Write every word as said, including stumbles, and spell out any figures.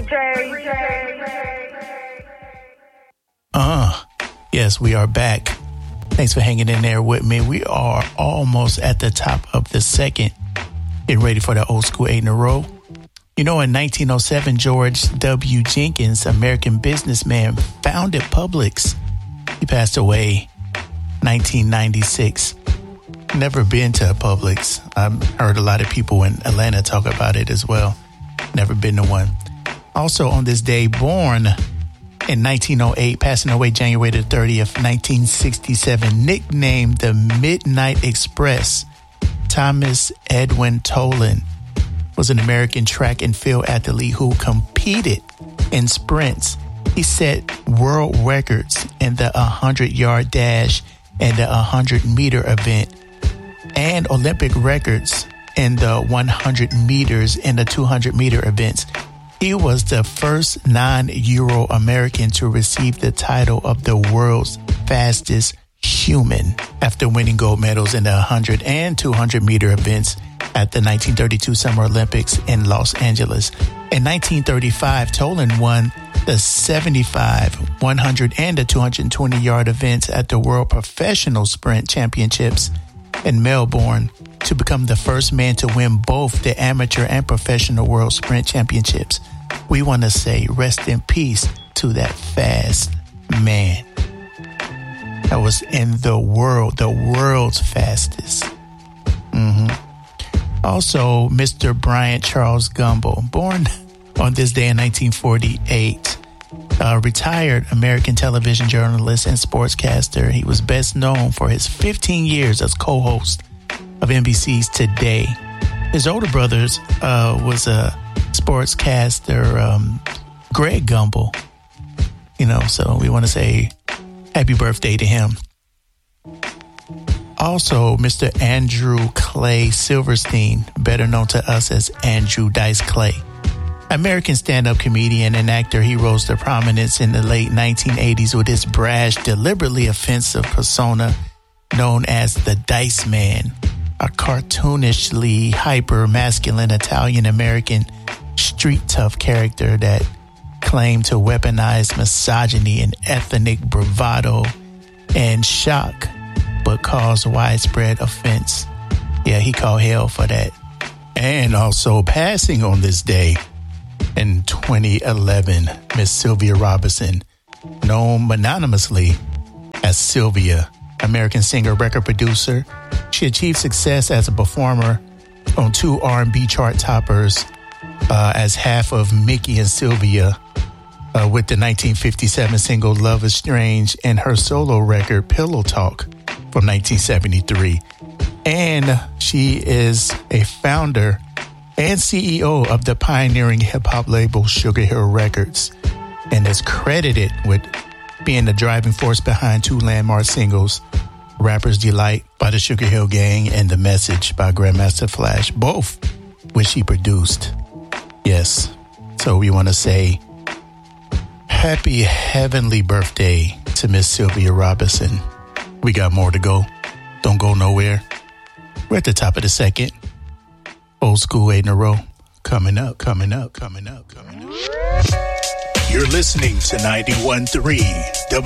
Uh, yes, we are back. Thanks for hanging in there with me. We are almost at the top of the second. Getting ready for the old school eight in a row. You know, in nineteen oh seven, George W. Jenkins, American businessman, founded Publix. He passed away nineteen ninety-six. Never been to a Publix. I've heard a lot of people in Atlanta talk about it as well. Never been to one. Also on this day, born in nineteen oh eight, passing away January the thirtieth, nineteen sixty-seven, nicknamed the Midnight Express, Thomas Edwin Tolan was an American track and field athlete who competed in sprints. He set world records in the one hundred-yard dash and the one hundred-meter event, and Olympic records in the one hundred meters and the two hundred meter events. He was the first non-Euro American to receive the title of the world's fastest human after winning gold medals in the one hundred and two hundred meter events at the nineteen thirty-two Summer Olympics in Los Angeles. In nineteen thirty-five, Tolan won the seventy-five, one hundred, and the two hundred twenty yard events at the World Professional Sprint Championships in Melbourne to become the first man to win both the amateur and professional World Sprint Championships. We want to say rest in peace to that fast man that was in the world, the world's fastest. Mm-hmm. Also, Mister Bryant Charles Gumbel, born on this day in nineteen forty-eight, a retired American television journalist and sportscaster. He was best known for his fifteen years as co-host of N B C's Today. His older brother uh, was a sportscaster, um, Greg Gumbel. You know, so we want to say happy birthday to him. Also, Mister Andrew Clay Silverstein, better known to us as Andrew Dice Clay. American stand-up comedian and actor, he rose to prominence in the late nineteen eighties with his brash, deliberately offensive persona known as the Dice Man, a cartoonishly hyper-masculine Italian-American street-tough character that claimed to weaponize misogyny and ethnic bravado and shock, but caused widespread offense. Yeah, he called hell for that. And also passing on this day in twenty eleven, Miss Sylvia Robinson, known anonymously as Sylvia, American singer, record producer. She achieved success as a performer on two R and B chart toppers uh, as half of Mickey and Sylvia uh, with the nineteen fifty-seven single Love is Strange and her solo record Pillow Talk from nineteen seventy-three. And she is a founder and C E O of the pioneering hip-hop label Sugar Hill Records, and is credited with being the driving force behind two landmark singles, Rapper's Delight by the Sugar Hill Gang and The Message by Grandmaster Flash, both which she produced. Yes, so we want to say happy heavenly birthday to Miss Sylvia Robinson. We got more to go. Don't go nowhere. We're at the top of the second. Old school eight in a row. Coming up, coming up, coming up, coming up. You're listening to ninety-one point three W